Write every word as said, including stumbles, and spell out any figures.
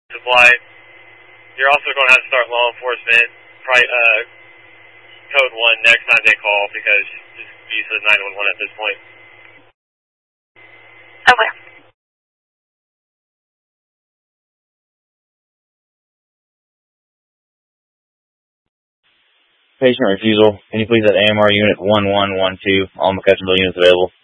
Supply. You're also going to have to start law enforcement, probably, uh, code one next time they call because just use the nine one one at this point. Okay. Patient refusal. Can you please at A M R unit one one one two, all McCutcheonville units available?